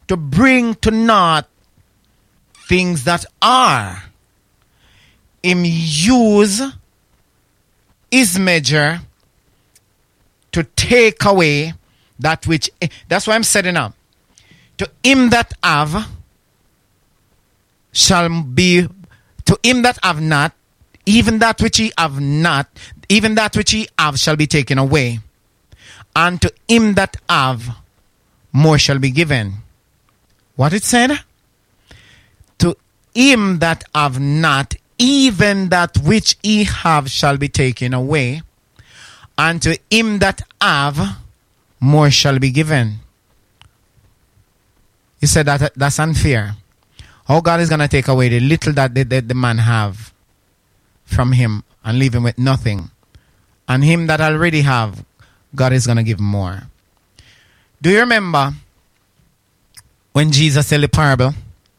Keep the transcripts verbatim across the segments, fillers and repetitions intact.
to bring to naught things that are. Him use his measure to take away that which, that's why I'm setting up. To him that have shall be, to him that have not, even that which he have not, even that which he have shall be taken away. And to him that have, more shall be given. What it said? To him that have not, even that which he have shall be taken away. And to him that have, more shall be given. He said that that's unfair. How God is going to take away the little that the, the, the man have from him and leave him with nothing. And him that already have, God is going to give more. Do you remember when Jesus told the parable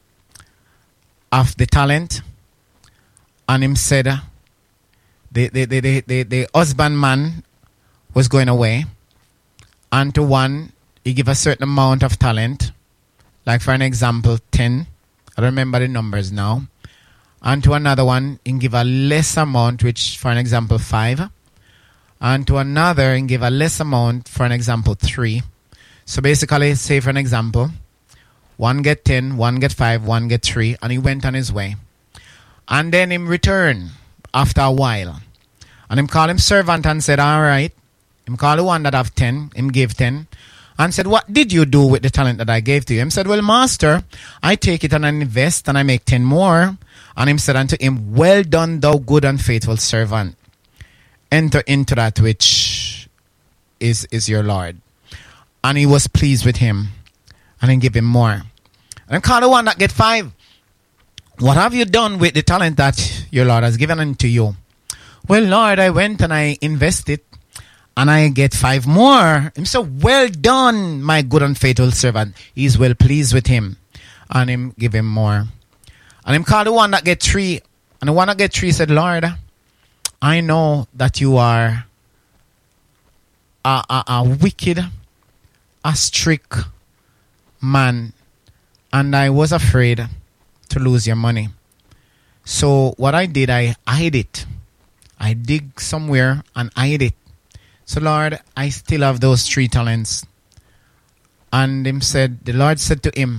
of the talent? And him said, the, the, the, the, the, the husbandman was going away. And to one, he gave a certain amount of talent. Like for an example, ten. I don't remember the numbers now. And to another one, he give a less amount, which for an example, five. And to another, he give a less amount, for an example, three. So basically, say for an example, one get ten, one get five, one get three, and he went on his way. And then him return after a while. And him call him servant and said, all right. Him call the one that have ten, him gave ten. And said, what did you do with the talent that I gave to you? Him said, well, master, I take it and I invest and I make ten more. And him said unto him, well done, thou good and faithful servant. Enter into that which is, is your Lord. And he was pleased with him. And then give him more. And call the one that get five. What have you done with the talent that your Lord has given unto you? Well, Lord, I went and I invested. And I get five more. Him so well done, my good and faithful servant. He's well pleased with him. And him give him more. And him call the one that get three. And the one that get three said, Lord, I know that you are a, a, a wicked, a strict man. And I was afraid to lose your money. So what I did, I hid it. I dig somewhere and hide it. So, Lord, I still have those three talents. And him said, the Lord said to him,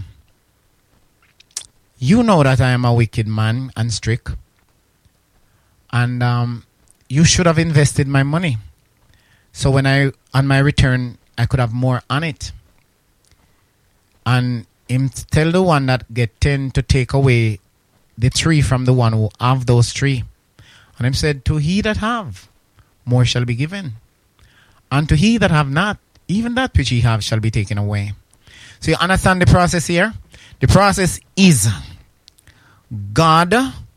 you know that I am a wicked man and strict. And um, you should have invested my money. So when I, on my return, I could have more on it. And him tell the one that get ten to take away the three from the one who have those three. And him said, to he that have, more shall be given. And to he that have not, even that which he have shall be taken away. So you understand the process here? The process is God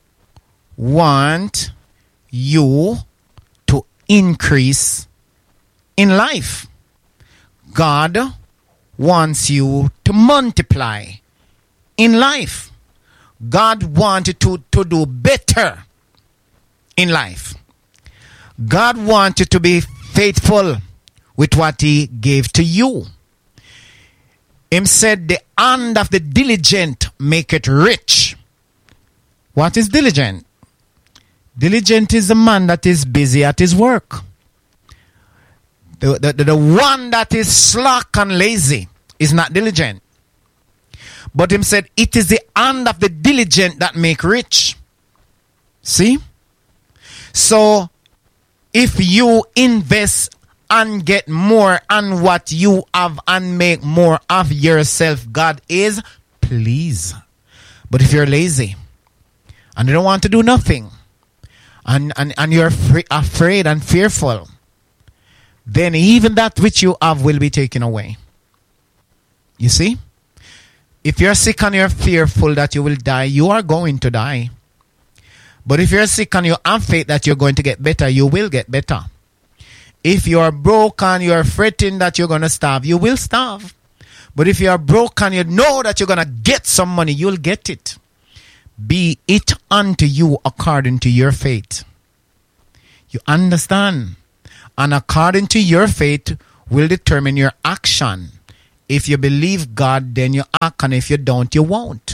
want you to increase in life. God wants you to multiply in life. God wants you to, to do better in life. God wants you to be faithful with what he gave to you. Him said, the hand of the diligent make it rich. What is diligent? Diligent is the man that is busy at his work. The, the, the, the one that is slack and lazy is not diligent. But him said, it is the hand of the diligent that make rich. See? So, if you invest and get more on what you have and make more of yourself, God is pleased. But if you're lazy and you don't want to do nothing and, and, and you're afraid, afraid and fearful, then even that which you have will be taken away. You see? If you're sick and you're fearful that you will die, you are going to die. But if you're sick and you have faith that you're going to get better, you will get better. If you're broke and you're fretting that you're going to starve, you will starve. But if you're broke and you know that you're going to get some money, you'll get it. Be it unto you according to your faith. You understand? And according to your faith will determine your action If you believe God, then you act, and if you don't, you won't.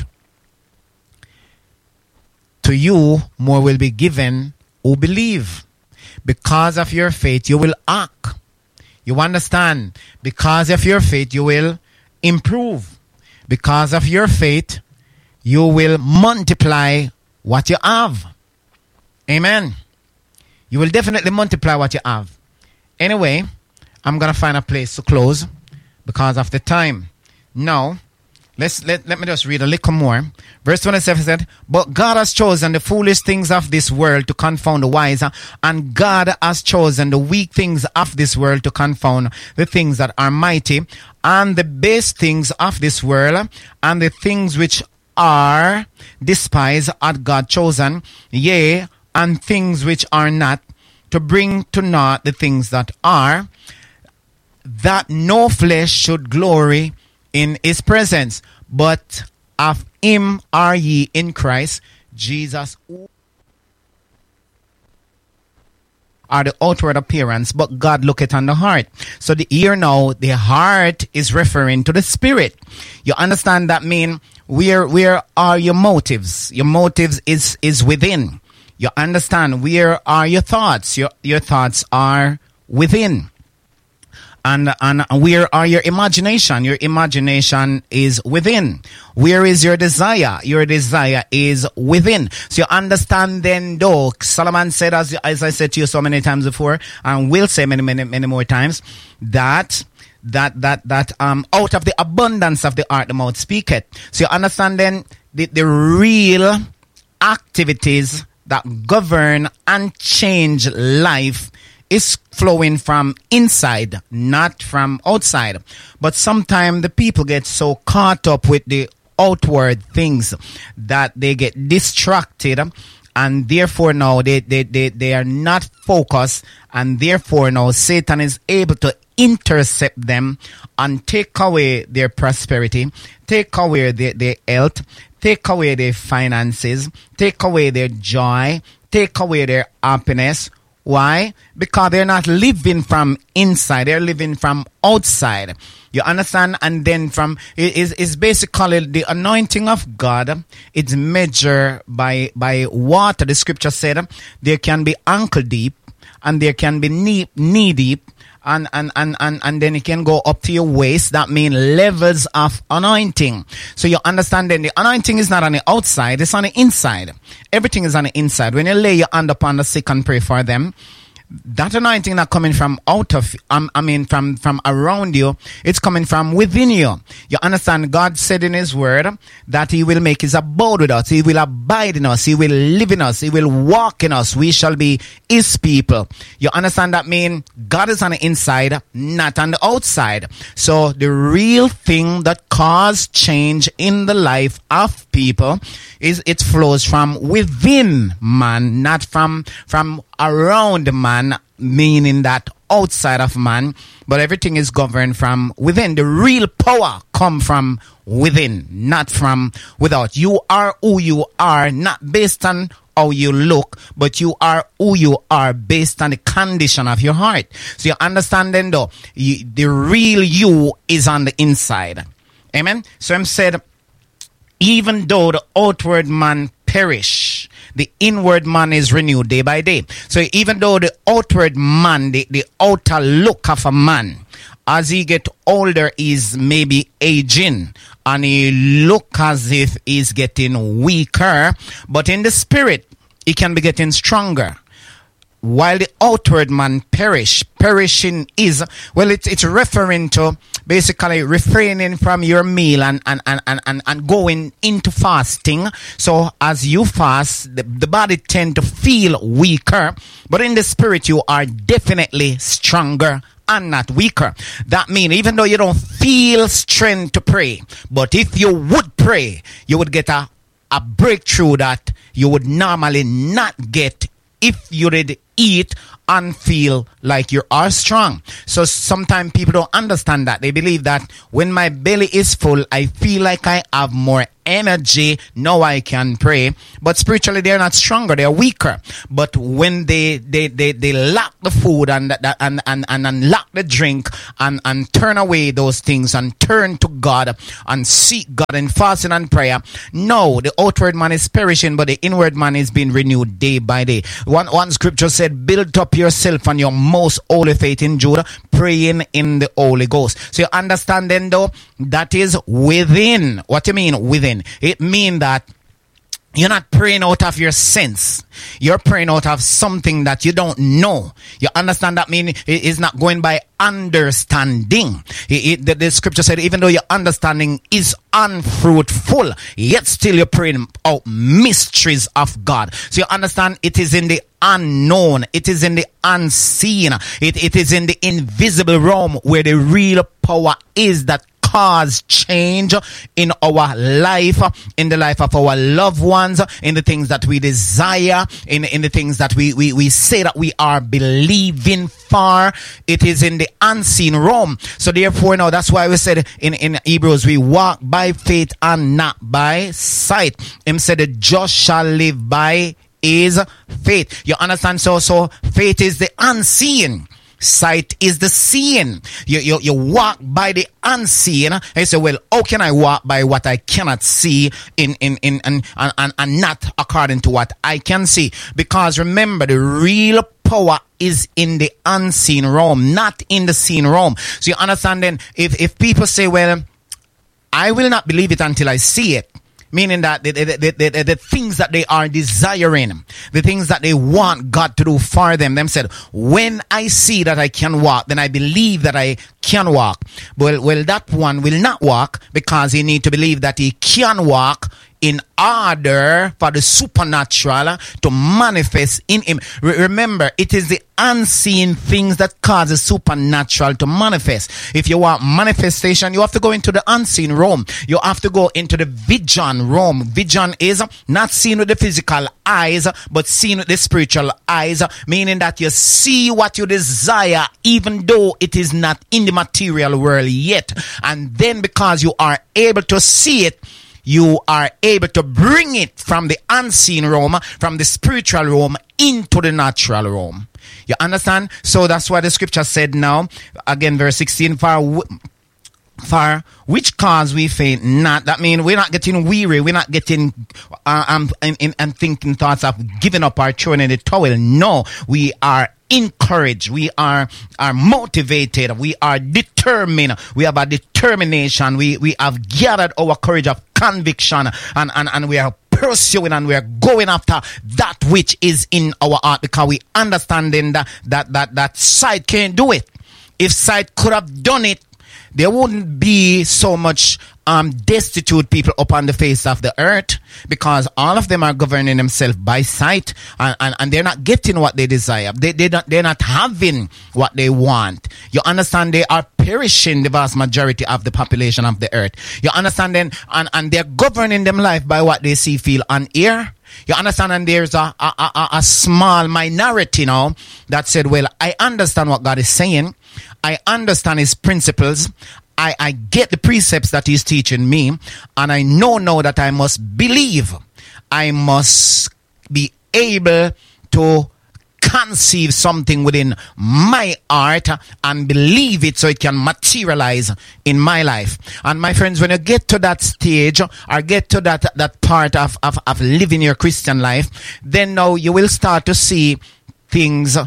To you, more will be given who believe. Because of your faith, you will act. You understand? Because of your faith, you will improve. Because of your faith, you will multiply what you have. Amen. You will definitely multiply what you have. Anyway, I'm going to find a place to close because of the time. Now, let's let, let me just read a little more. Verse twenty-seven said, but God has chosen the foolish things of this world to confound the wise, and God has chosen the weak things of this world to confound the things that are mighty, and the base things of this world, and the things which are despised hath God chosen, yea, and things which are not, to bring to naught the things that are, that no flesh should glory in his presence. But of him are ye in Christ Jesus, who are the outward appearance, but God looketh on the heart. So the here now, the heart is referring to the spirit. You understand that mean where where are your motives? Your motives is is within. You understand where are your thoughts? Your your thoughts are within. And, and where are your imagination? Your imagination is within. Where is your desire? Your desire is within. So you understand then though, Solomon said, as, as I said to you so many times before, and will say many, many, many more times, that that that that um out of the abundance of the heart the mouth speaketh. So you understand then the, the real activities that govern and change life is flowing from inside, not from outside. But sometimes the people get so caught up with the outward things that they get distracted, and therefore now they, they, they, they are not focused, and therefore now Satan is able to intercept them and take away their prosperity, take away their, their health, take away their finances, take away their joy, take away their happiness. Why? Because they're not living from inside, they're living from outside. You understand? And then from it is is basically the anointing of God. It's measured by by water. The scripture said there can be ankle deep and there can be knee knee deep. And, and, and, and, and then it can go up to your waist. That means levels of anointing. So you understand then the anointing is not on the outside, it's on the inside. Everything is on the inside. When you lay your hand upon the sick and pray for them, that anointing not coming from out of, um, I mean, from, from around you. It's coming from within you. You understand? God said in his word that he will make his abode with us. He will abide in us. He will live in us. He will walk in us. We shall be his people. You understand that mean? God is on the inside, not on the outside. So the real thing that causes change in the life of people is it flows from within man, not from, from around man, meaning that outside of man, but everything is governed from within. The real power come from within, not from without. You are who you are, not based on how you look, but you are who you are based on the condition of your heart. So you understand then though, you, the real you is on the inside. Amen. So I'm said, even though the outward man perish, the inward man is renewed day by day. So even though the outward man, the, the outer look of a man, as he get older, is maybe aging and he look as if he's getting weaker, but in the spirit, he can be getting stronger. While the outward man perish, perishing is, well, it's, it's referring to basically refraining from your meal and, and, and, and, and, and going into fasting. So as you fast, the, the body tend to feel weaker, but in the spirit, you are definitely stronger and not weaker. That means even though you don't feel strength to pray, but if you would pray, you would get a, a breakthrough that you would normally not get if you did eat and feel like you are strong. So sometimes people don't understand that. They believe that when my belly is full, I feel like I have more energy. Now I can pray. But spiritually, they're not stronger. They're weaker. But when they they they, they lack the food and and and and, and lack the drink and and turn away those things and turn to God and seek God in fasting and prayer, no, the outward man is perishing, but the inward man is being renewed day by day. One one scripture said, "Build up yourself on your most holy faith in Judah, praying in the Holy Ghost." So you understand then, though, that is within. What do you mean within? It means that you're not praying out of your sense. You're praying out of something that you don't know. You understand that mean? It is not going by understanding. It, it, the, the scripture said, even though your understanding is unfruitful, yet still you're praying out mysteries of God. So you understand, it is in the unknown. It is in the unseen. It, it is in the invisible realm where the real power is that cause change in our life, in the life of our loved ones, in the things that we desire, in, in the things that we, we, we say that we are believing for. It is in the unseen realm. So therefore, now that's why we said in, in Hebrews, we walk by faith and not by sight. Him said, the just shall live by his faith. You understand? So, so faith is the unseen. Sight is the seeing. You, you you walk by the unseen. And you say, well, how can I walk by what I cannot see in in in and and, and, and not according to what I can see? Because remember, the real power is in the unseen realm, not in the seen realm. So you understand then, if if people say, well, I will not believe it until I see it, meaning that the, the, the, the, the things that they are desiring, the things that they want God to do for them, them said, when I see that I can walk, then I believe that I can walk. Well, well, that one will not walk because he need to believe that he can walk in order for the supernatural to manifest in him. Re- remember, it is the unseen things that cause the supernatural to manifest. If you want manifestation, you have to go into the unseen realm. You have to go into the vision realm. Vision is not seen with the physical eyes, but seen with the spiritual eyes, meaning that you see what you desire, even though it is not in the material world yet. And then because you are able to see it, you are able to bring it from the unseen realm, from the spiritual realm, into the natural realm. You understand? So that's why the scripture said now, again, verse sixteen, for, for which cause we faint not. That means we're not getting weary. We're not getting uh, um, in, in, and thinking thoughts of giving up our throne in the towel. No, we are encouraged. We are are motivated. We are determined. We have a determination. We we have gathered our courage of conviction, and, and, and we are pursuing and we are going after that which is in our heart, because we understanding that that that, that sight can't do it. If sight could have done it, there wouldn't be so much um, destitute people upon the face of the earth, because all of them are governing themselves by sight, and, and, and they're not getting what they desire. They, they not, they're not having what they want. You understand? They are perishing, the vast majority of the population of the earth. You understand then? And, and they're governing them life by what they see, feel, and hear. You understand? And there's a, a, a, a small minority now that said, well, I understand what God is saying. I understand his principles. I, I get the precepts that he's teaching me. And I know now that I must believe. I must be able to conceive something within my heart and believe it so it can materialize in my life. And my friends, when you get to that stage or get to that, that part of, of, of living your Christian life, then now you will start to see things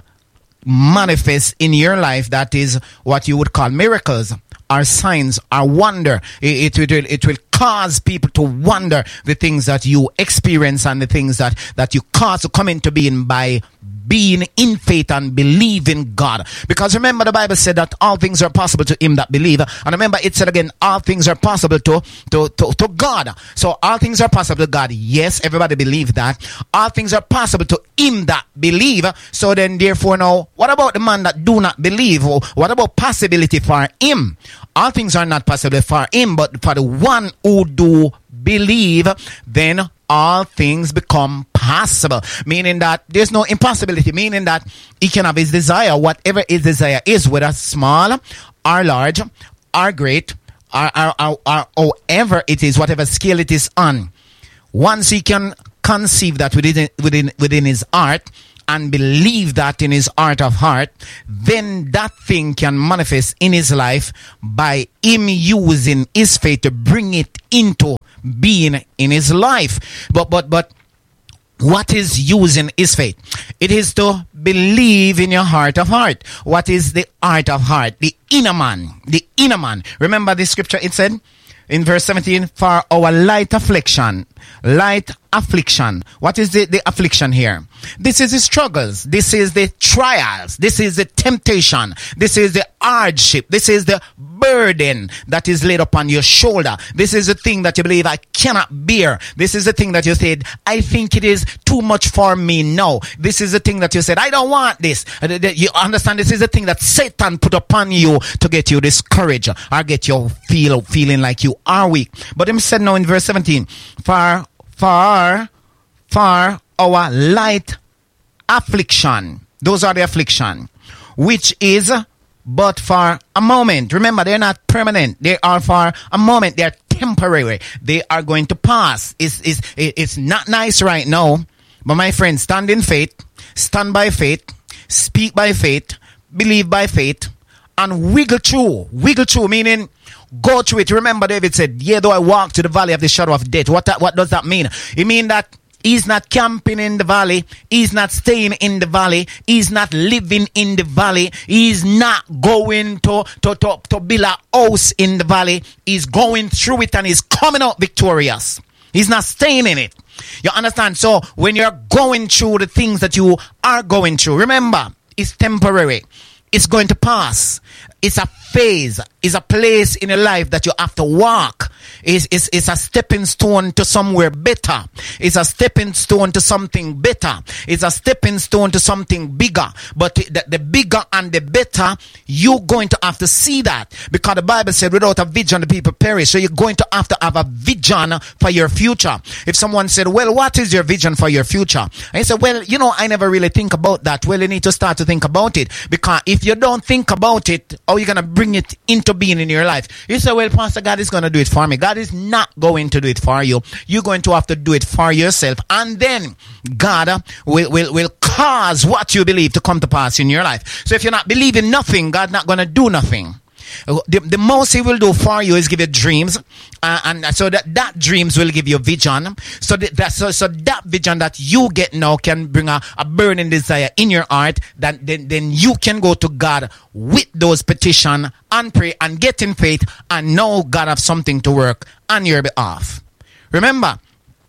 manifest in your life. That is what you would call miracles, or signs, or wonder. It, it, it, will, it will cause people to wonder the things that you experience and the things that, that you cause to come into being by being in faith and believing God. Because remember, the Bible said that all things are possible to him that believe. And remember, it said again, all things are possible to, to, to, to God. So all things are possible to God. Yes, everybody believe that. All things are possible to him that believe. So then, therefore, now, what about the man that do not believe? What about possibility for him? All things are not possible for him, but for the one who do believe, then all things become possible impossible, meaning that there's no impossibility, meaning that he can have his desire, whatever his desire is, whether small or large or great or, or, or, or however it is, whatever scale it is on. Once he can conceive that within within within his heart and believe that in his heart of heart, then that thing can manifest in his life by him using his faith to bring it into being in his life. But but but what is using his faith? It is to believe in your heart of heart. What is the heart of heart? The inner man. The inner man. Remember the scripture, it said in verse seventeen, for our light affliction. Light affliction. What is the, the affliction here? This is the struggles. This is the trials. This is the temptation. This is the hardship. This is the burden that is laid upon your shoulder. This is the thing that you believe I cannot bear. This is the thing that you said, I think it is too much for me now. This is the thing that you said, I don't want this. You understand? This is the thing that Satan put upon you to get you discouraged or get you feel feeling like you are weak. But him said now in verse seventeen, for For, for our light affliction. Those are the affliction. Which is but for a moment. Remember, they're not permanent. They are for a moment. They're temporary. They are going to pass. It's, it's, it's not nice right now. But my friend, stand in faith. Stand by faith. Speak by faith. Believe by faith. And wiggle through. Wiggle through, meaning go through it. Remember, David said, yea, though I walk to the valley of the shadow of death. What, that, what does that mean? It means that he's not camping in the valley. He's not staying in the valley. He's not living in the valley. He's not going to, to, to, to build a house in the valley. He's going through it and he's coming out victorious. He's not staying in it. You understand? So when you're going through the things that you are going through, remember, it's temporary. It's going to pass. It's a phase. It's a place in your life that you have to walk. It's, it's, it's a stepping stone to somewhere better. It's a stepping stone to something better. It's a stepping stone to something bigger. But the, the bigger and the better, you're going to have to see that. Because the Bible said, without a vision, the people perish. So you're going to have to have a vision for your future. If someone said, well, what is your vision for your future? And you said, well, you know, I never really think about that. Well, you need to start to think about it. Because if you don't think about it, how are you going to bring it into being in your life? You say, well, Pastor, God is going to do it for me. God is not going to do it for you. You're going to have to do it for yourself. And then God uh, will, will, will cause what you believe to come to pass in your life. So if you're not believing nothing, God's not going to do nothing. The, the most he will do for you is give you dreams, uh, and so that, that dreams will give you vision. So that, that so, so that vision that you get now can bring a, a burning desire in your heart. That then, then you can go to God with those petition and pray and get in faith and know God have something to work on your behalf. Remember,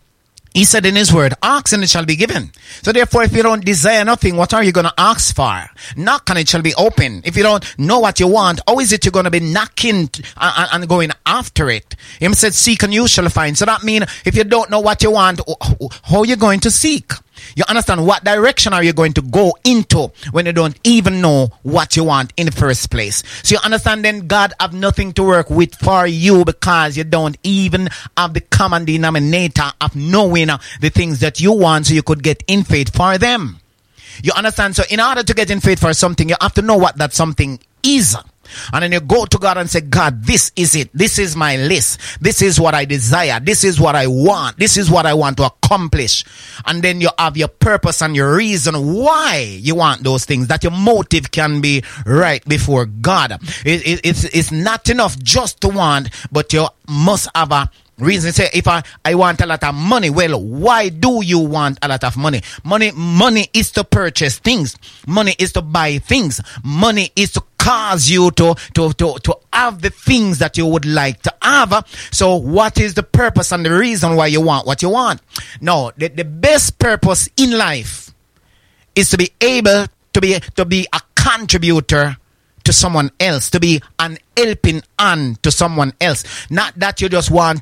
he said in his word, ask and it shall be given. So therefore, if you don't desire nothing, what are you going to ask for? Knock and it shall be open. If you don't know what you want, how is it you're going to be knocking and, and going after it? Him said, seek and you shall find. So that means if you don't know what you want, how are you going to seek? You understand? What direction are you going to go into when you don't even know what you want in the first place? So you understand then God have nothing to work with for you because you don't even have the common denominator of knowing the things that you want so you could get in faith for them. You understand? So in order to get in faith for something, you have to know what that something is. And then you go to God and say, God, this is it. This is my list. This is what I desire. This is what I want. This is what I want to accomplish. And then you have your purpose and your reason why you want those things. That your motive can be right before God. It, it, it's, it's not enough just to want, but you must have a reason. Say, if I, I want a lot of money, well, why do you want a lot of money? Money, money is to purchase things. Money is to buy things. Money is to cause you to, to, to, to have the things that you would like to have. So what is the purpose and the reason why you want what you want? No, the, the best purpose in life is to be able to be, to be a contributor to someone else, to be an helping hand to someone else. Not that you just want to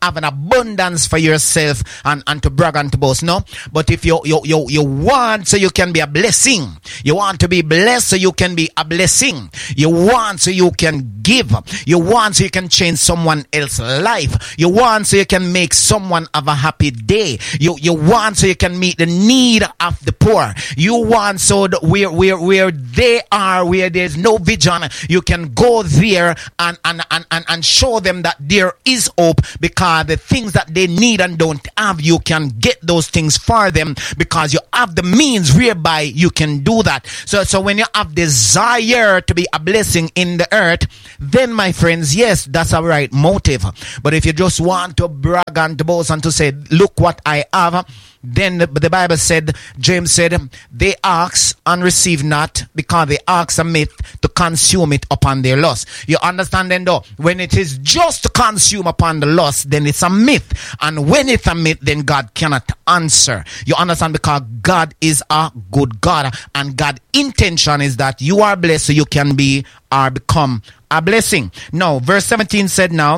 have an abundance for yourself and, and to brag and to boast. No. But if you, you, you, you want so you can be a blessing. You want to be blessed so you can be a blessing. You want so you can give. You want so you can change someone else's life. You want so you can make someone have a happy day. You, you want so you can meet the need of the poor. You want so that where, where, where they are, where there's no vision, you can go there and, and, and, and, and show them that there is hope, because the things that they need and don't have, you can get those things for them because you have the means whereby you can do that. So, so when you have desire to be a blessing in the earth, then my friends, yes, that's a right motive. But if you just want to brag and to boast and to say, look what I have, then the, the Bible said, James said, they ask and receive not, because they ask a myth to consume it upon their lust. You understand then though? When it is just to consume upon the lust, then it's a myth. And when it's a myth, then God cannot answer. You understand? Because God is a good God. And God's intention is that you are blessed so you can be or become a blessing. Now, verse seventeen said now,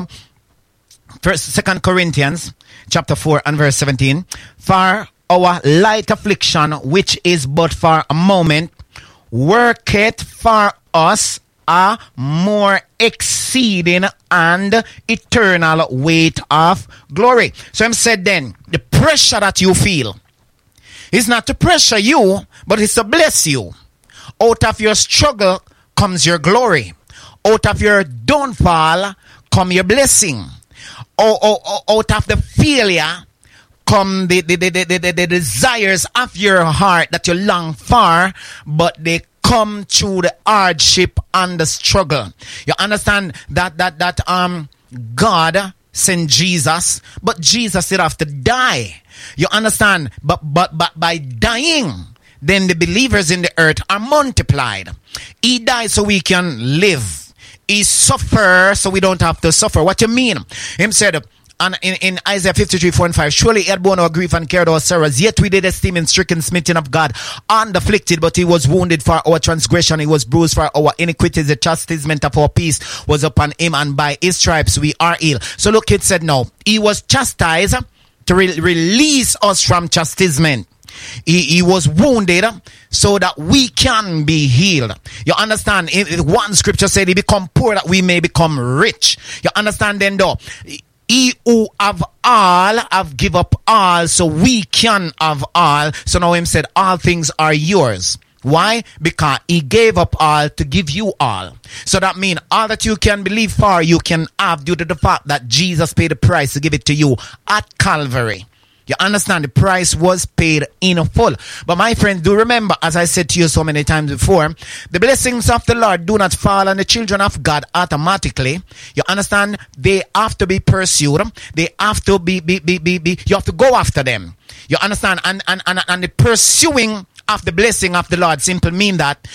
First, Second Corinthians chapter four and verse seventeen. For our light affliction, which is but for a moment, worketh for us a more exceeding and eternal weight of glory. So I'm said then, the pressure that you feel is not to pressure you, but it's to bless you. Out of your struggle comes your glory. Out of your downfall come your blessing. Out, out, out of the failure come the, the, the, the, the, the desires of your heart that you long for, but they come through the hardship and the struggle. You understand that that that um God sent Jesus, but Jesus did have to die. You understand? But but but by dying, then the believers in the earth are multiplied. He died so we can live. He suffered so we don't have to suffer. What you mean? Him said, and in, in Isaiah fifty-three, four and five, surely he had borne our grief and carried our sorrows, yet we did esteem him stricken, smitten of God, and afflicted, but he was wounded for our transgression, he was bruised for our iniquities, the chastisement of our peace was upon him, and by his stripes we are healed. So look, it said now, he was chastised to re- release us from chastisement. He, he was wounded so that we can be healed. You understand? In, one scripture said he become poor that we may become rich. You understand then though? He who have all have give up all so we can have all. So now him said all things are yours. Why? Because he gave up all to give you all. So that means all that you can believe for, you can have due to the fact that Jesus paid the price to give it to you at Calvary. You understand? The price was paid in full. But my friends, do remember, as I said to you so many times before, the blessings of the Lord do not fall on the children of God automatically. You understand? They have to be pursued. They have to be, be, be, be, be you have to go after them. You understand? And, and, and, and the pursuing of the blessing of the Lord simply mean that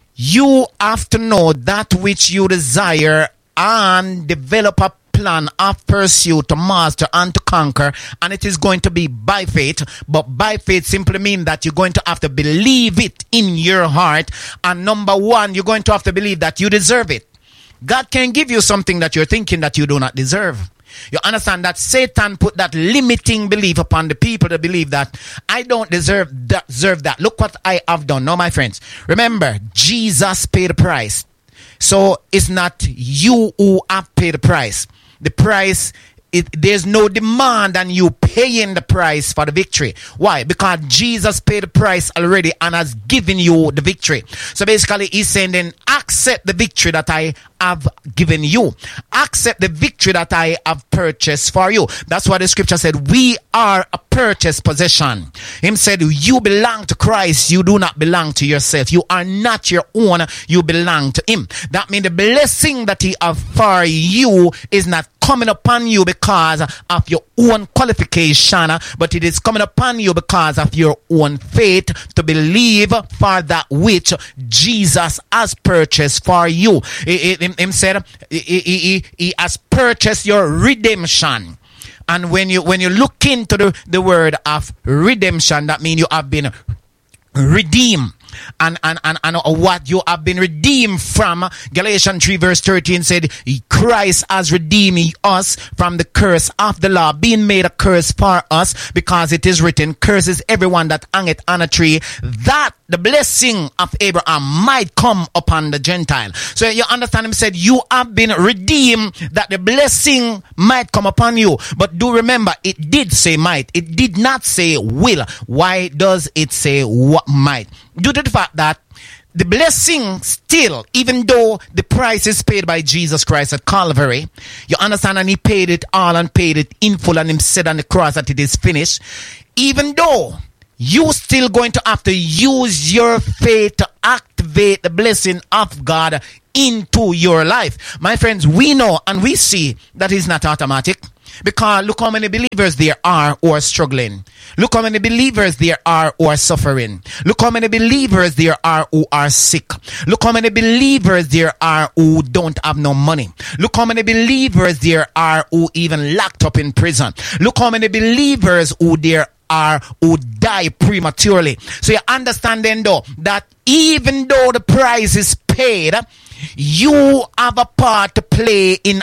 you have to know that which you desire and develop a plan of pursuit to master and to conquer, and it is going to be by faith. But by faith simply means that you're going to have to believe it in your heart, and number one, you're going to have to believe that you deserve it. God can give you something that you're thinking that you do not deserve. You understand that Satan put that limiting belief upon the people to believe that I don't deserve that, deserve that. Look what I have done. No, my friends, remember, Jesus paid the price. So it's not you who have paid the price. The price, it, there's no demand on you paying the price for the victory. Why? Because Jesus paid the price already and has given you the victory. So basically he's saying then accept the victory that I have given you. Accept the victory that I have purchased for you. That's why the scripture said we are a purchased possession. Him said you belong to Christ. You do not belong to yourself. You are not your own. You belong to him. That means the blessing that he have for you is not coming upon you because of your own qualification, but it is coming upon you because of your own faith to believe for that which Jesus has purchased for you. Him, him said he, he, he, he has purchased your redemption. And when you when you look into the, the word of redemption, that means you have been redeemed. and, and, and, and what you have been redeemed from. Galatians three verse thirteen said, Christ has redeemed us from the curse of the law, being made a curse for us, because it is written, curses everyone that hangeth on a tree, that the blessing of Abraham might come upon the Gentile. So you understand, him said, you have been redeemed that the blessing might come upon you. But do remember, it did say might. It did not say will. Why does it say what might? Due to the fact that the blessing still, even though the price is paid by Jesus Christ at Calvary, you understand, and he paid it all and paid it in full, and him said on the cross that it is finished, even though you still going to have to use your faith to activate the blessing of God into your life. My friends, we know and we see that it's not automatic. Because look how many believers there are who are struggling. Look how many believers there are who are suffering. Look how many believers there are who are sick. Look how many believers there are who don't have no money. Look how many believers there are who even locked up in prison. Look how many believers who there are who die prematurely. So you understand then though that even though the price is paid, you have a part to play in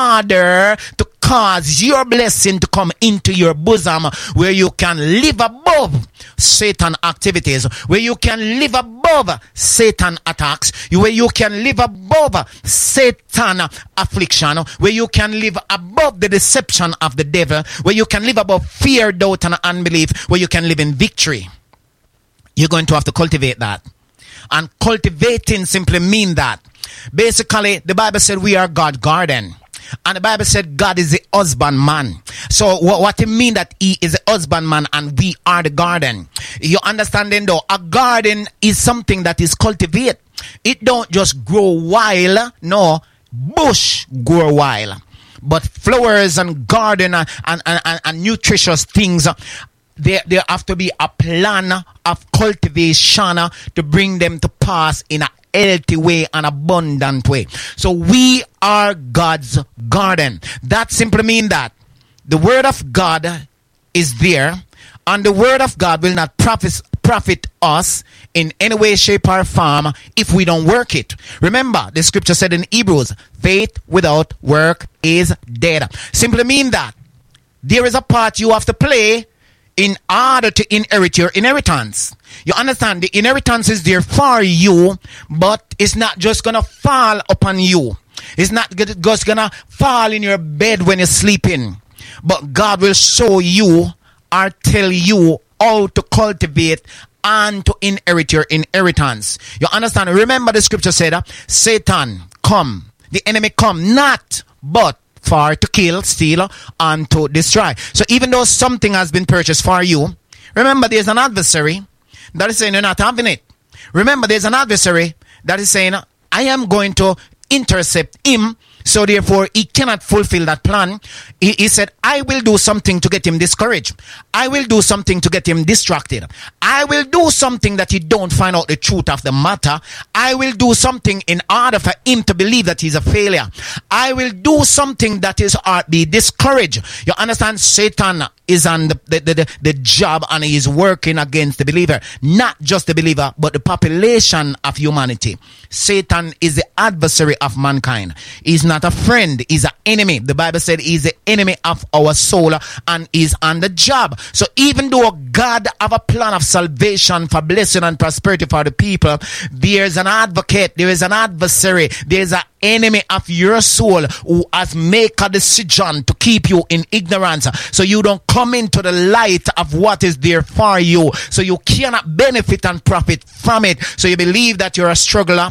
order to cause your blessing to come into your bosom, where you can live above Satan activities, where you can live above Satan attacks, where you can live above Satan affliction, where you can live above the deception of the devil, where you can live above fear, doubt, and unbelief, where you can live in victory. You're going to have to cultivate that. And cultivating simply mean that basically the Bible said we are God's garden. And the Bible said God is the husbandman. So what, what it mean that he is a husbandman and we are the garden? You understand then though, a garden is something that is cultivated. It don't just grow wild. No, bush grow wild. But flowers and garden and, and, and, and nutritious things, there, there have to be a plan of cultivation to bring them to pass in a healthy way, an abundant way. So we are God's garden. That simply means that the word of God is there, and the word of God will not profit, profit us in any way, shape, or form if we don't work it. Remember, the scripture said in Hebrews, faith without work is dead. Simply mean that there is a part you have to play in order to inherit your inheritance. You understand? The inheritance is there for you, but it's not just gonna fall upon you. It's not just gonna fall in your bed when you're sleeping. But God will show you or tell you how to cultivate and to inherit your inheritance. You understand? Remember the scripture said, uh, Satan come, the enemy come not but for to kill, steal, and to destroy. So even though something has been purchased for you, remember there's an adversary that is saying you're not having it. Remember there's an adversary that is saying I am going to intercept him, so therefore he cannot fulfill that plan. He, he said, I will do something to get him discouraged. I will do something to get him distracted. I will do something that he don't find out the truth of the matter. I will do something in order for him to believe that he's a failure. I will do something that his heart be discouraged. You understand? Satan is on the, the, the, the job, and he is working against the believer. Not just the believer, but the population of humanity. Satan is the adversary of mankind. He's not a friend, he's an enemy. The Bible said he's the enemy of our soul and is on the job. So even though God have a plan of salvation for blessing and prosperity for the people, there's an advocate, there is an adversary, there's an enemy of your soul who has made a decision to keep you in ignorance, so you don't come into the light of what is there for you, so you cannot benefit and profit from it. So you believe that you're a struggler,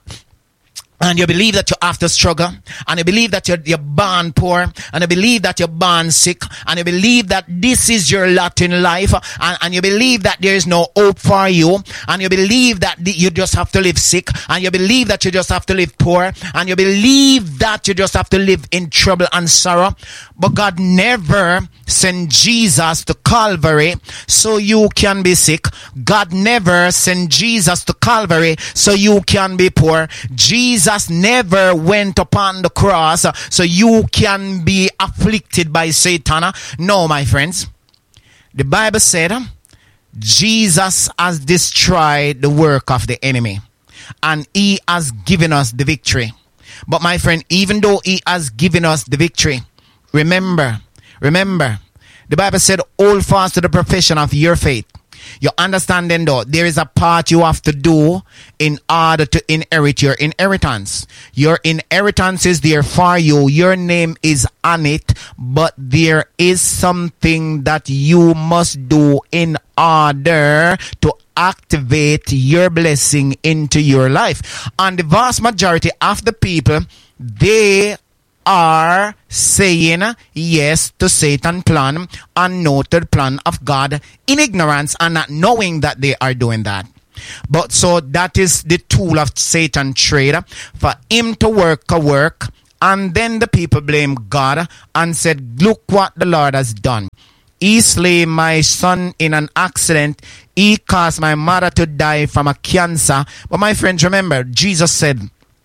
and you believe that you have to struggle, and you believe that you're, you're born poor, and you believe that you're born sick, and you believe that this is your lot in life, and, and you believe that there is no hope for you, and you believe that you just have to live sick, and you believe that you just have to live poor, and you believe that you just have to live in trouble and sorrow. But God never sent Jesus to Calvary so you can be sick. God never sent Jesus to Calvary so you can be poor. Jesus never went upon the cross so you can be afflicted by Satan. No, my friends. The Bible said Jesus has destroyed the work of the enemy, and he has given us the victory. But my friend, even though he has given us the victory, remember, remember, the Bible said, hold fast to the profession of your faith. You understand then though, there is a part you have to do in order to inherit your inheritance. Your inheritance is there for you. Your name is on it, but there is something that you must do in order to activate your blessing into your life. And the vast majority of the people, they are saying yes to Satan's plan and no to the plan of God in ignorance and not knowing that they are doing that. But so that is the tool of Satan trade for him to work a work, and then the people blame God and said, look what the Lord has done. He slay my son in an accident. He caused my mother to die from a cancer. But my friends, remember, Jesus said,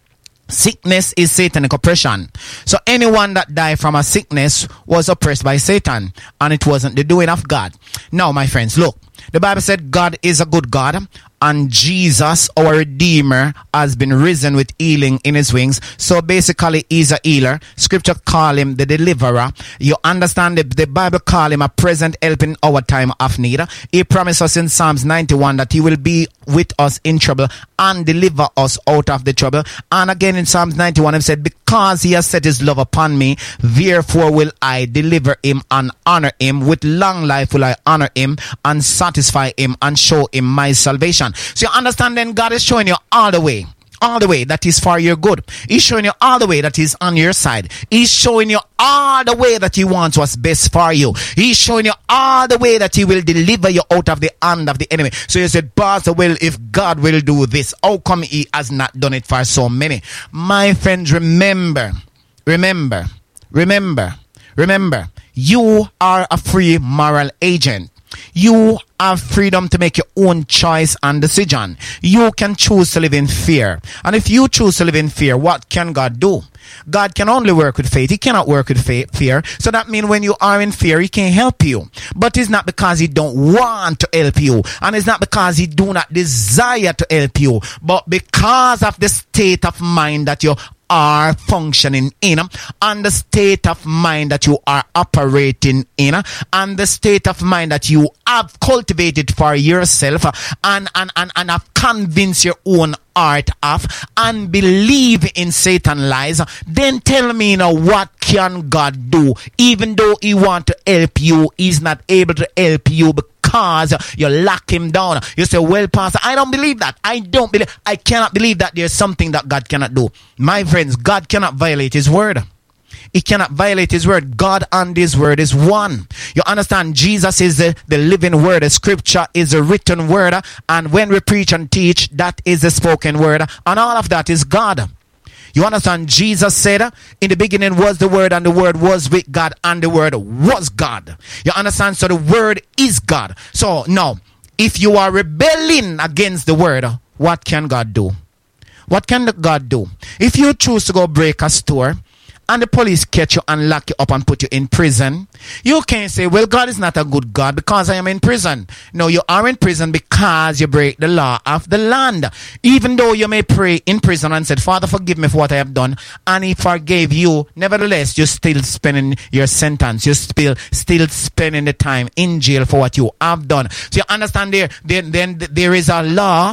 sickness is satanic oppression. So anyone that died from a sickness was oppressed by Satan, and it wasn't the doing of God. Now, my friends, look, the Bible said God is a good God, and Jesus, our Redeemer, has been risen with healing in his wings. So basically, he's a healer. Scripture call him the deliverer. You understand, the, the Bible call him a present help in our time of need. He promised us in Psalms ninety-one that he will be with us in trouble and deliver us out of the trouble. And again in Psalms ninety-one, he said, because he has set his love upon me, therefore will I deliver him and honor him. With long life will I honor him and satisfy him and show him my salvation. So you understand, then God is showing you all the way, all the way that is for your good. He's showing you all the way that is on your side. He's showing you all the way that he wants what's best for you. He's showing you all the way that he will deliver you out of the hand of the enemy. So you said, Pastor, well, if God will do this, how come he has not done it for so many? My friends, remember, remember, remember, remember, you are a free moral agent. You have freedom to make your own choice and decision. You can choose to live in fear. And if you choose to live in fear, what can God do? God can only work with faith. He cannot work with fa- fear. So that means when you are in fear, he can help you. But it's not because he don't want to help you. And it's not because he do not desire to help you. But because of the state of mind that you are functioning in, and the state of mind that you are operating in, and the state of mind that you have cultivated for yourself, and and and, and have convinced your own heart of, and believe in Satan lies, then tell me now, what can God do? Even though he want to help you, he's not able to help you because you lock him down. You say, well, Pastor, I don't believe that. I don't believe, I cannot believe that there's something that God cannot do. My friends, God cannot violate his word. He cannot violate his word. God and his word is one. You understand? Jesus is the, the living word. The scripture is a written word. And when we preach and teach, that is the spoken word. And all of that is God. You understand? Jesus said, in the beginning was the word, and the word was with God, and the word was God. You understand? So the word is God. So now, if you are rebelling against the word, what can God do? What can God do? If you choose to go break a store, and the police catch you and lock you up and put you in prison, you can't say, well, God is not a good God because I am in prison. No, you are in prison because you break the law of the land. Even though you may pray in prison and said, Father, forgive me for what I have done, and he forgave you, nevertheless, you're still spending your sentence. You're still, still spending the time in jail for what you have done. So you understand there, then, then there is a law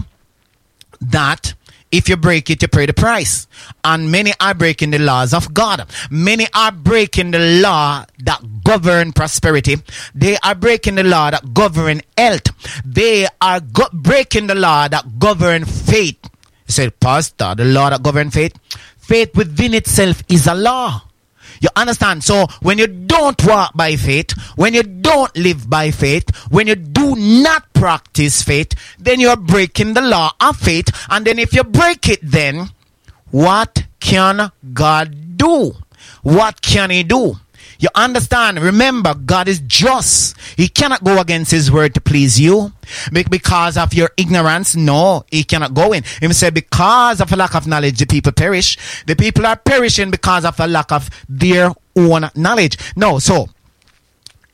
that if you break it, you pay the price. And many are breaking the laws of God. Many are breaking the law that govern prosperity. They are breaking the law that govern health. They are go- breaking the law that govern faith. You said, Pastor, the law that govern faith? Faith within itself is a law. You understand? So when you don't walk by faith, when you don't live by faith, when you do not practice faith, then you're breaking the law of faith. And then if you break it, then what can God do? What can he do? You understand? Remember, God is just. He cannot go against his word to please you. Because of your ignorance, no, he cannot go in. He said, because of a lack of knowledge, the people perish. The people are perishing because of a lack of their own knowledge. No, so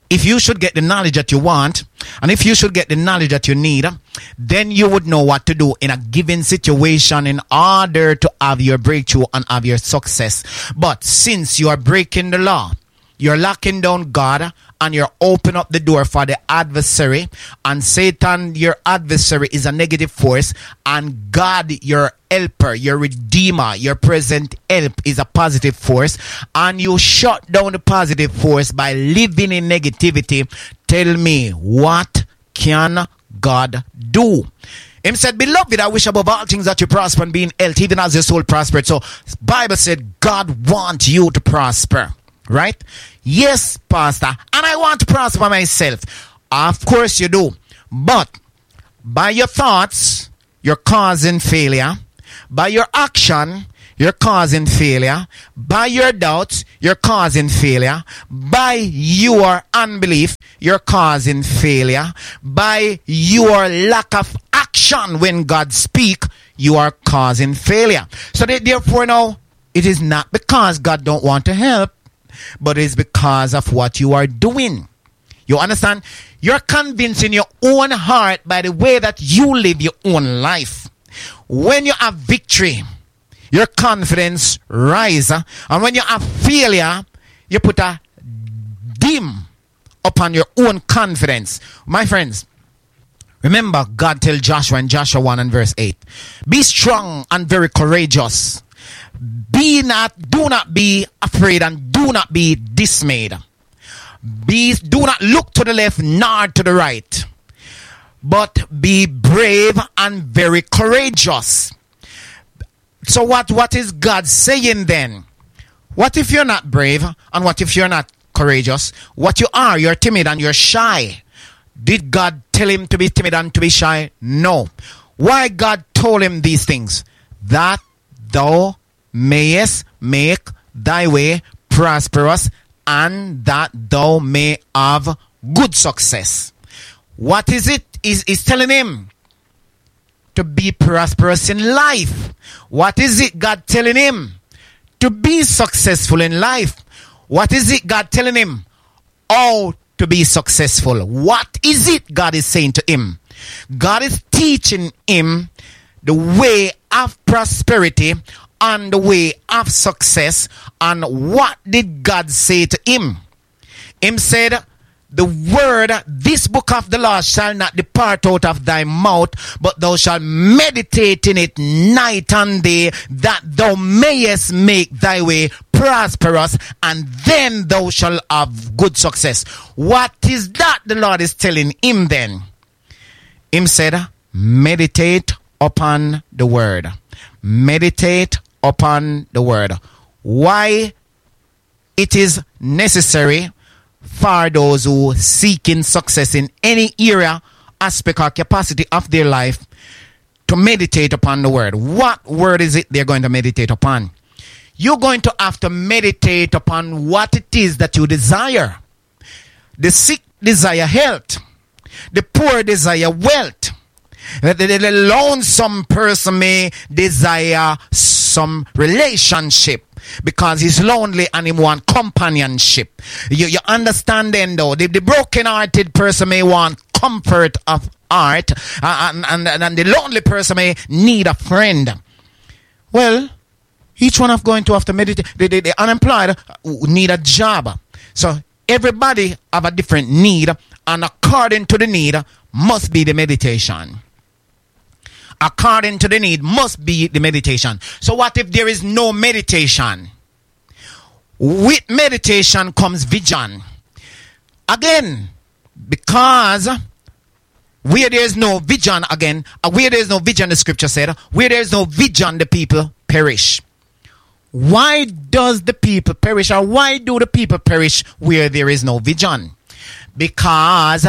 if you should get the knowledge that you want, and if you should get the knowledge that you need, then you would know what to do in a given situation in order to have your breakthrough and have your success. But since you are breaking the law, you're locking down God, and you're opening up the door for the adversary, and Satan, your adversary, is a negative force, and God, your helper, your redeemer, your present help, is a positive force, and you shut down the positive force by living in negativity. Tell me, what can God do? Him said, beloved, I wish above all things that you prosper and be in health, even as your soul prospered. So Bible said God wants you to prosper. Right? Yes, Pastor. And I want to prosper myself. Of course you do. But by your thoughts, you're causing failure. By your action, you're causing failure. By your doubts, you're causing failure. By your unbelief, you're causing failure. By your lack of action when God speaks, you are causing failure. So that therefore now, it is not because God don't want to help, but it's because of what you are doing. You understand? You're convincing your own heart by the way that you live your own life. When you have victory, your confidence rises. And when you have failure, you put a dim upon your own confidence. My friends, remember God tell Joshua in Joshua one and verse eight, be strong and very courageous. Be not, do not be afraid, and do not be dismayed. Be, do not look to the left nor to the right, but be brave and very courageous. So what, what is God saying then? What if you're not brave, and what if you're not courageous? What you are, you're timid and you're shy. Did God tell him to be timid and to be shy? No. Why God told him these things? That thou mayest make thy way prosperous, and that thou may have good success. What is it? Is is telling him to be prosperous in life. What is it God telling him? To be successful in life. What is it God telling him? How to be successful. What is it God is saying to him? God is teaching him the way of prosperity and the way of success. And what did God say to him? Him said, the word, this book of the law shall not depart out of thy mouth, but thou shalt meditate in it night and day, that thou mayest make thy way prosperous, and then thou shalt have good success. What is that the Lord is telling him then? Him said, meditate upon the word. Meditate upon the word. Why it is necessary for those who seeking success in any area, aspect or capacity of their life to meditate upon the word. What word is it they're going to meditate upon? You're going to have to meditate upon what it is that you desire. The sick desire health. The poor desire wealth. The, the, the lonesome person may desire some relationship because he's lonely and he wants companionship. You, you understand then though, the, the broken-hearted person may want comfort of heart, uh, and, and, and the lonely person may need a friend. Well, each one of going to have to meditate. The, the, the unemployed need a job. So everybody have a different need, and according to the need must be the meditation. According to the need must be the meditation. So what if there is no meditation? With meditation comes vision. Again, because where there is no vision, again, where there is no vision, the scripture said, where there is no vision, the people perish. Why does the people perish, or why do the people perish where there is no vision? Because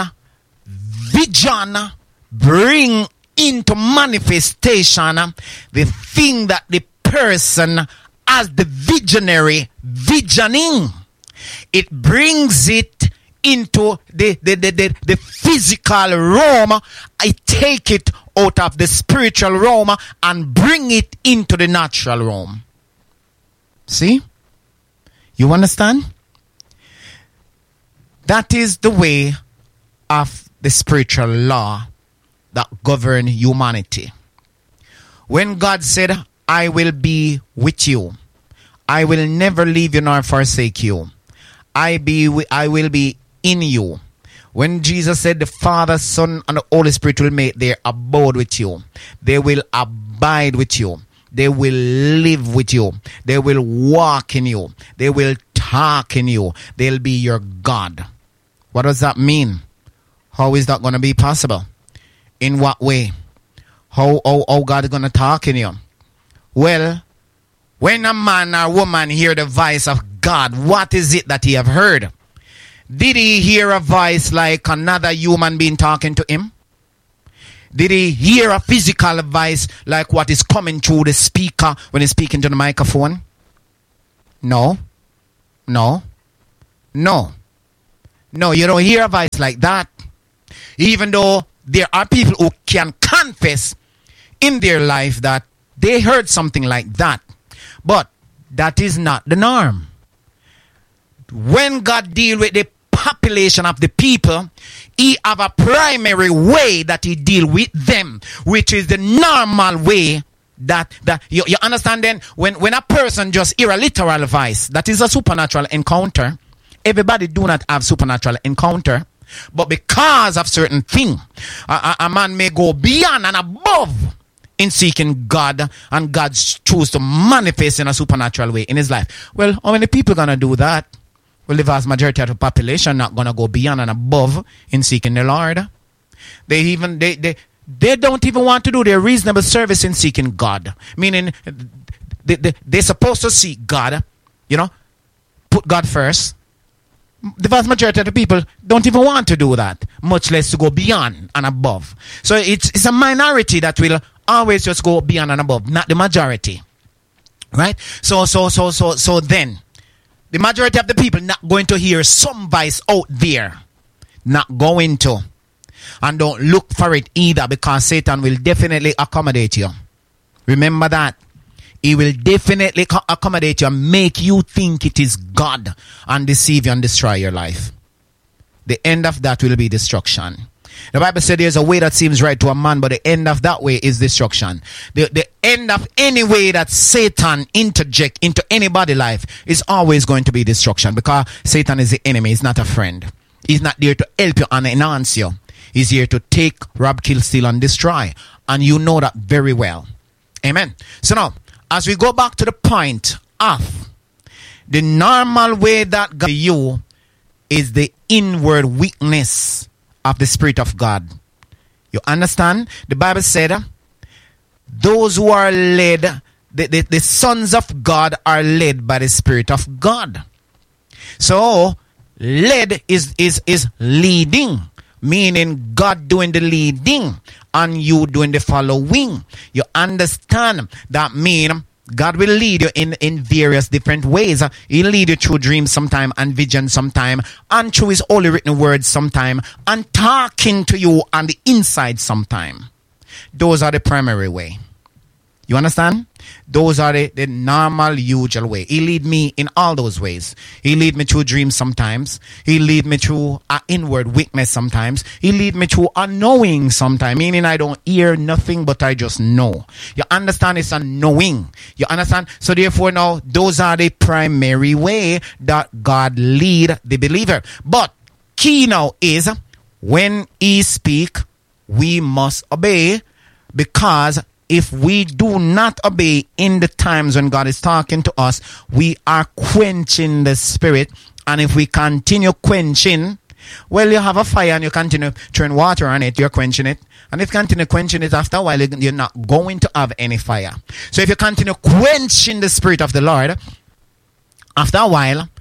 vision bring into manifestation the thing that the person as the visionary visioning. It brings it into the, the, the, the, the physical realm. I take it out of the spiritual realm and bring it into the natural realm. See? You understand? That is the way of the spiritual law that govern humanity. When God said, I will be with you, I will never leave you nor forsake you, I be I will be in you. When Jesus said the Father, Son, and the Holy Spirit will make their abode with you, they will abide with you, they will live with you, they will walk in you, they will talk in you, they'll be your God. What does that mean? How is that going to be possible? In what way? How, how, how God is going to talk in you? Well, when a man or woman hear the voice of God, what is it that he have heard? Did he hear a voice like another human being talking to him? Did he hear a physical voice like what is coming through the speaker when he's speaking to the microphone? No. No. No. No, you don't hear a voice like that. Even though there are people who can confess in their life that they heard something like that. But that is not the norm. When God deals with the population of the people, he have a primary way that he deal with them, which is the normal way that, that you, you understand then, when, when a person just hear a literal voice, that is a supernatural encounter. Everybody do not have supernatural encounter, but because of certain thing, a, a, a man may go beyond and above in seeking God, and God choose to manifest in a supernatural way in his life. Well, how many people gonna do that? Well, the vast majority of the population not gonna go beyond and above in seeking the Lord. They even they they they don't even want to do their reasonable service in seeking God. Meaning, they, they they're supposed to seek God, you know, put God first. The vast majority of the people don't even want to do that, much less to go beyond and above. So it's it's a minority that will always just go beyond and above, not the majority. Right? So so so so so then the majority of the people not going to hear some voice out there. Not going to. And don't look for it either, because Satan will definitely accommodate you. Remember that. He will definitely accommodate you and make you think it is God and deceive you and destroy your life. The end of that will be destruction. The Bible said there's a way that seems right to a man, but the end of that way is destruction. The, the end of any way that Satan interject into anybody's life is always going to be destruction, because Satan is the enemy. He's not a friend. He's not there to help you and enhance you. He's here to take, rob, kill, steal, and destroy. And you know that very well. Amen. So now, as we go back to the point of the normal way that God you is the inward weakness of the Spirit of God. You understand? The Bible said, those who are led, the, the, the sons of God are led by the Spirit of God. So, led is, is, is leading, meaning God doing the leading and you doing the following. You understand? That means God will lead you in, in various different ways. He'll lead you through dreams sometime, and vision sometime, and through his holy written words sometime, and talking to you on the inside sometime. Those are the primary way. You understand? Those are the, the normal, usual way. He lead me in all those ways. He lead me through dreams sometimes. He lead me through an inward weakness sometimes. He lead me through a knowing sometimes, meaning I don't hear nothing, but I just know. You understand? It's a knowing. You understand? So therefore now, those are the primary way that God lead the believer. But key now is, when he speak, we must obey, because if we do not obey in the times when God is talking to us, we are quenching the Spirit. And if we continue quenching, well, you have a fire and you continue throwing water on it, you're quenching it. And if you continue quenching it, after a while, you're not going to have any fire. So if you continue quenching the Spirit of the Lord, after a while,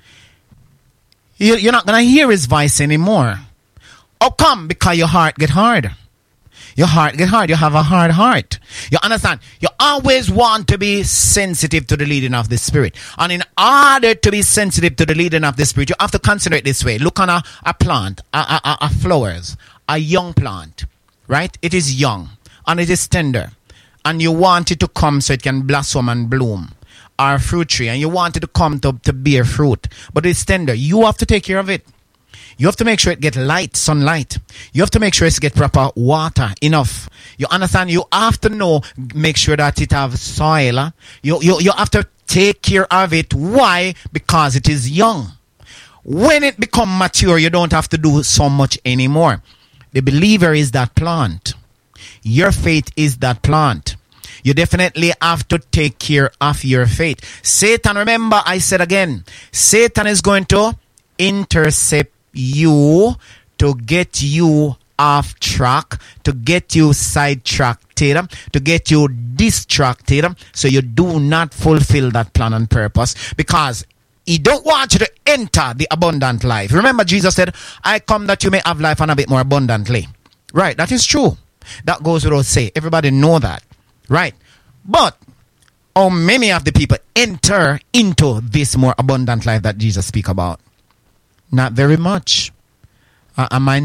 you're not going to hear his voice anymore. How come? Because your heart get hard. Your heart get hard. You have a hard heart. You understand? You always want to be sensitive to the leading of the Spirit. And in order to be sensitive to the leading of the Spirit, you have to consider it this way. Look on a, a plant, a, a, a flowers, a young plant, right? It is young and it is tender. And you want it to come so it can blossom and bloom. Or a fruit tree, and you want it to come to, to bear fruit. But it's tender. You have to take care of it. You have to make sure it get light, sunlight. You have to make sure it get proper water, enough. You understand? You have to know, make sure that it have soil. You, you, you have to take care of it. Why? Because it is young. When it become mature, you don't have to do so much anymore. The believer is that plant. Your faith is that plant. You definitely have to take care of your faith. Satan, remember, I said again, Satan is going to intercept you to get you off track, to get you sidetracked, to get you distracted, so you do not fulfill that plan and purpose, because he don't want you to enter the abundant life. Remember, Jesus said, I come that you may have life and a bit more abundantly. Right, that is true. That goes without saying. Everybody know that. Right. But how many of the people enter into this more abundant life that Jesus speak about? Not very much. Uh, am I